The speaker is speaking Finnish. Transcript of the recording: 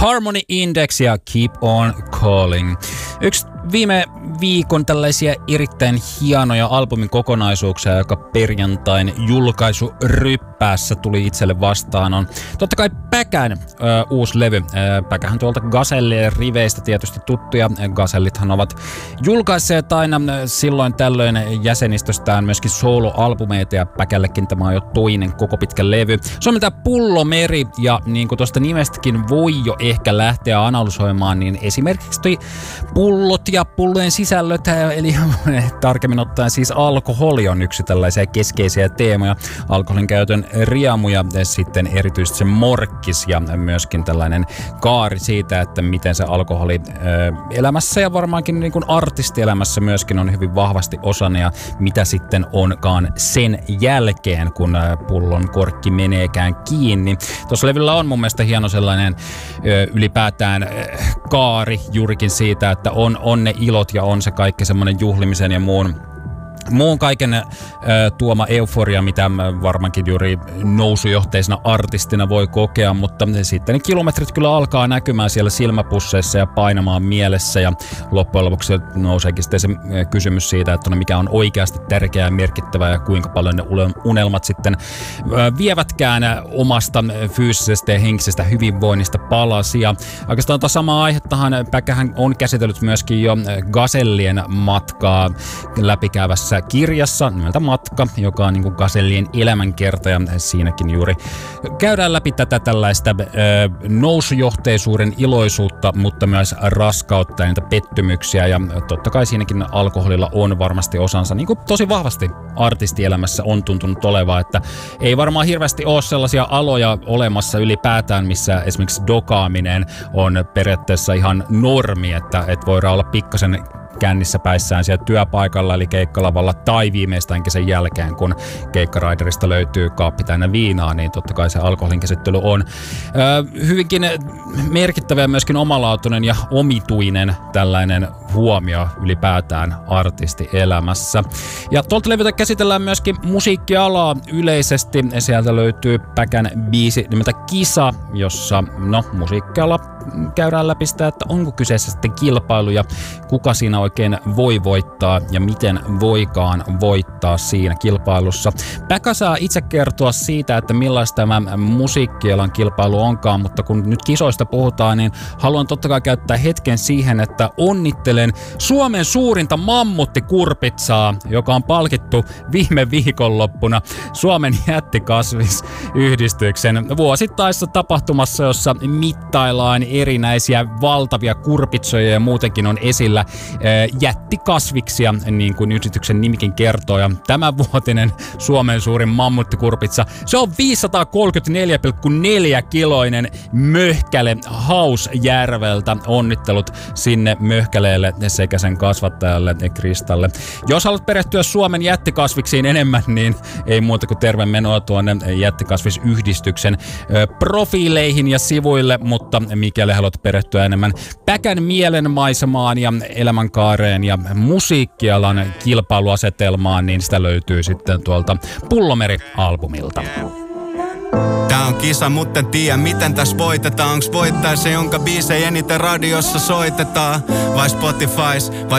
Harmony Index ja Keep on Calling. Yksi viime viikon tällaisia erittäin hienoja albumin kokonaisuuksia, joka perjantain julkaisuryppäässä tuli itselle vastaan, on totta kai Päkän uusi levy. Päkähän tuolta Gazellien riveistä tietysti tuttuja. Gazellithan ovat julkaisseet aina silloin tällöin jäsenistöstään myöskin soloalbumeita, ja Päkällekin tämä on jo toinen koko pitkä levy. Se on mitä Pullomeri, ja niin kuin tuosta nimestäkin voi jo ehkä lähteä analysoimaan, niin esimerkiksi pullot ja pullojen sisällöt, eli tarkemmin ottaen siis alkoholi on yksi tällaisia keskeisiä teemoja. Alkoholin käytön riemu ja sitten erityisesti se morkkis ja myöskin tällainen kaari siitä, että miten se alkoholi elämässä ja varmaankin niin kuin artistielämässä myöskin on hyvin vahvasti osana, ja mitä sitten onkaan sen jälkeen, kun pullon korkki meneekään kiinni. Tuossa levyllä on mun mielestä hieno sellainen ylipäätään kaari juurikin siitä, että on ne ilot ja on se kaikki semmoinen juhlimisen ja muun kaiken tuoma euforia, mitä varmaankin juuri nousujohteisena artistina voi kokea, mutta sitten ne kilometrit kyllä alkaa näkymään siellä silmäpusseissa ja painamaan mielessä, ja loppujen lopuksi nouseekin sitten se kysymys siitä, että no mikä on oikeasti tärkeää ja merkittävää ja kuinka paljon ne unelmat sitten vievätkään omasta fyysisestä ja henkisestä hyvinvoinnista palasia. Oikeastaan tuota samaa aihettahan Päkähän on käsitellyt myöskin jo Gazellien matkaa läpikäyvässä kirjassa nimeltä Matka, joka on niin kuin Gazellien elämänkerta, ja siinäkin juuri käydään läpi tätä tällaista nousujohteisuuden iloisuutta, mutta myös raskautta ja niitä pettymyksiä, ja totta kai siinäkin alkoholilla on varmasti osansa, niin kuin tosi vahvasti artistielämässä on tuntunut olevaa, että ei varmaan hirveästi ole sellaisia aloja olemassa ylipäätään, missä esimerkiksi dokaaminen on periaatteessa ihan normi, että voidaan olla pikkasen kännissä päissään siellä työpaikalla eli keikkalavalla tai viimeistäänkin sen jälkeen, kun keikkaraiderista löytyy kaappi täynnä viinaa, niin totta kai se alkoholin käsittely on hyvinkin merkittävä ja myöskin omalaatuinen ja omituinen tällainen huomio ylipäätään artistielämässä. Ja tuolta levyltä käsitellään myöskin musiikkialaa yleisesti. Sieltä löytyy Päkän biisi nimeltä Kisa, jossa musiikkiala käydään läpi sitä, että onko kyseessä sitten kilpailu ja kuka siinä oikein voi voittaa ja miten voikaan voittaa siinä kilpailussa. Päkä saa itse kertoa siitä, että millaista tämä musiikkialan kilpailu onkaan, mutta kun nyt kisoista puhutaan, niin haluan totta kai käyttää hetken siihen, että onnittelen Suomen suurinta mammuttikurpitsaa, joka on palkittu viime viikonloppuna Suomen jättikasvisyhdistyksen vuosittaisessa tapahtumassa, jossa mittaillaan erinäisiä valtavia kurpitsoja ja muutenkin on esillä jättikasviksia, niin kuin yhdistyksen nimikin kertoo. Ja tämänvuotinen Suomen suurin mammuttikurpitsa, se on 534,4 kiloinen möhkäle Hausjärveltä. Onnittelut sinne möhkäleelle sekä sen kasvattajalle Kristalle. Jos haluat perehtyä Suomen jättikasviksiin enemmän, niin ei muuta kuin terve menoa tuonne jättikasvisyhdistyksen profiileihin ja sivuille, mutta mikäli haluat perehtyä enemmän Päkän mielenmaisemaan ja elämänkaareen ja musiikkialan kilpailuasetelmaan, niin sitä löytyy sitten tuolta Pullomeri-albumilta. Tää on kisa, mutta en tiedä miten tässä voitetaan. Onks voittaja se, jonka biisejä eniten radiossa soitetaan? Vai Spotifys? Vai